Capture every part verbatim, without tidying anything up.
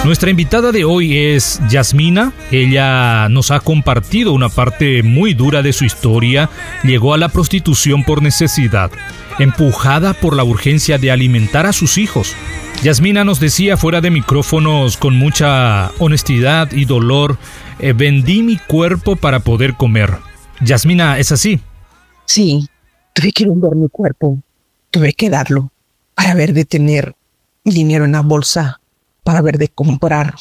Nuestra invitada de hoy es Yasmina. Ella nos ha compartido una parte muy dura de su historia. Llegó a la prostitución por necesidad, empujada por la urgencia de alimentar a sus hijos. Yasmina nos decía fuera de micrófonos con mucha honestidad y dolor, eh, vendí mi cuerpo para poder comer. Yasmina, ¿es así? Sí, tuve que vender mi cuerpo, tuve que darlo para ver de tener dinero en la bolsa, para ver de comprar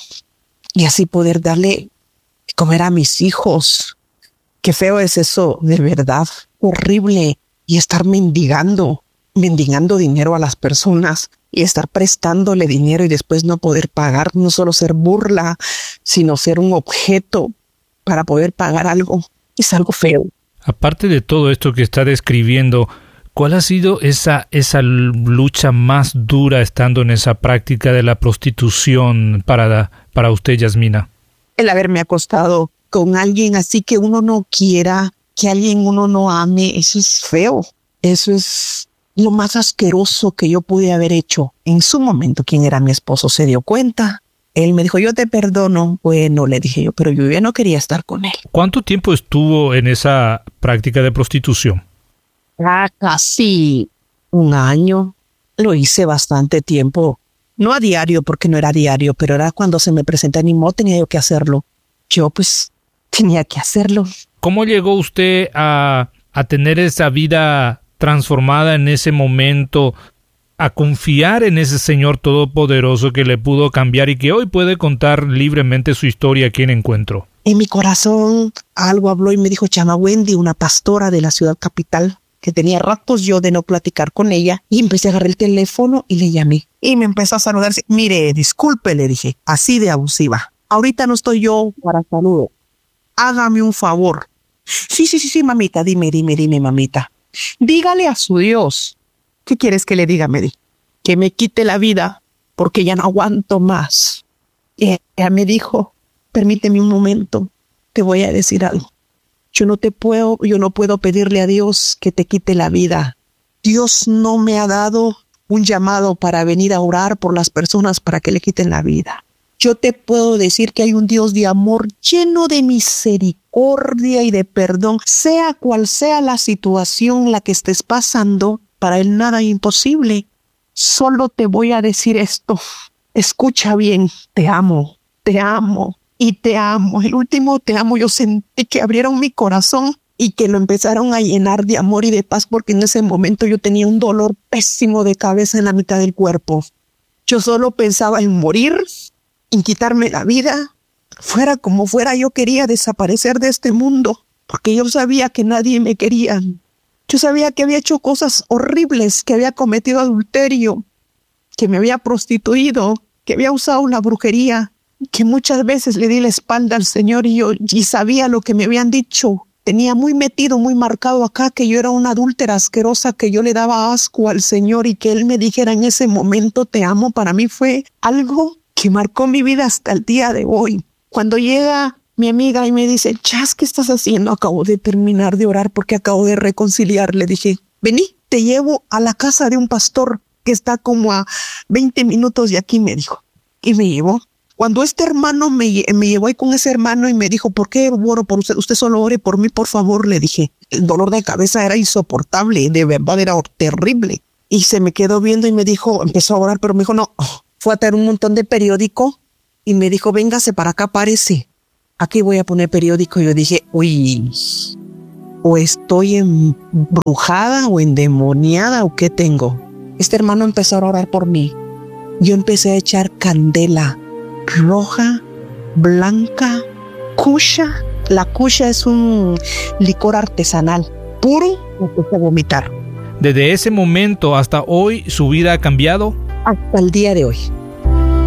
y así poder darle de comer a mis hijos. Qué feo es eso, de verdad, horrible. Y estar mendigando, mendigando dinero a las personas y estar prestándole dinero y después no poder pagar, no solo ser burla, sino ser un objeto para poder pagar algo. Es algo feo. Aparte de todo esto que está describiendo, ¿cuál ha sido esa, esa lucha más dura estando en esa práctica de la prostitución para, para usted, Yasmina? El haberme acostado con alguien así que uno no quiera, que alguien uno no ame, eso es feo. Eso es lo más asqueroso que yo pude haber hecho. En su momento, quien era mi esposo se dio cuenta. Él me dijo, yo te perdono. Bueno, le dije yo, pero yo ya no quería estar con él. ¿Cuánto tiempo estuvo en esa práctica de prostitución? Ah, casi un año. Lo hice bastante tiempo. No a diario, porque no era diario, pero era cuando se me presentó ni modo, tenía yo que hacerlo. Yo pues tenía que hacerlo. ¿Cómo llegó usted a, a tener esa vida transformada en ese momento, a confiar en ese Señor Todopoderoso que le pudo cambiar y que hoy puede contar libremente su historia aquí en Encuentro? En mi corazón algo habló y me dijo Chama Wendy, una pastora de la ciudad capital, que tenía ratos yo de no platicar con ella, y empecé a agarrar el teléfono y le llamé. Y me empezó a saludar. Mire, disculpe, le dije, así de abusiva. Ahorita no estoy yo para saludo. Hágame un favor. Sí, sí, sí, sí, mamita, dime, dime, dime, mamita. Dígale a su Dios. ¿Qué quieres que le diga, Mary? Que me quite la vida porque ya no aguanto más. Y ella me dijo, permíteme un momento, te voy a decir algo. Yo no te puedo, yo no puedo pedirle a Dios que te quite la vida. Dios no me ha dado un llamado para venir a orar por las personas para que le quiten la vida. Yo te puedo decir que hay un Dios de amor lleno de misericordia y de perdón. Sea cual sea la situación en la que estés pasando, para Él nada es imposible. Solo te voy a decir esto. Escucha bien, te amo, te amo y te amo. El último te amo, yo sentí que abrieron mi corazón y que lo empezaron a llenar de amor y de paz, porque en ese momento yo tenía un dolor pésimo de cabeza en la mitad del cuerpo. Yo solo pensaba en morir, en quitarme la vida. Fuera como fuera, yo quería desaparecer de este mundo, porque yo sabía que nadie me quería. Yo sabía que había hecho cosas horribles, que había cometido adulterio, que me había prostituido, que había usado la brujería, que muchas veces le di la espalda al Señor y yo y sabía lo que me habían dicho. Tenía muy metido, muy marcado acá que yo era una adúltera asquerosa, que yo le daba asco al Señor, y que Él me dijera en ese momento te amo, para mí fue algo que marcó mi vida hasta el día de hoy. Cuando llega mi amiga y me dice, Chas, ¿qué estás haciendo? Acabo de terminar de orar porque acabo de reconciliar. Le dije, vení, te llevo a la casa de un pastor que está como a veinte minutos de aquí, me dijo. Y me llevó. Cuando este hermano me, me llevó ahí con ese hermano y me dijo, ¿por qué oro por usted? Usted solo ore por mí, por favor, le dije. El dolor de cabeza era insoportable, de verdad era terrible. Y se me quedó viendo y me dijo, empezó a orar, pero me dijo, no. Fue a traer un montón de periódico y me dijo, véngase para acá, párese. Aquí voy a poner periódico. Y yo dije, uy, o estoy embrujada o endemoniada o qué tengo. Este hermano empezó a orar por mí. Yo empecé a echar candela roja, blanca, kusha. La kusha es un licor artesanal puro. Me puse a vomitar. Desde ese momento hasta hoy, ¿su vida ha cambiado? Hasta el día de hoy.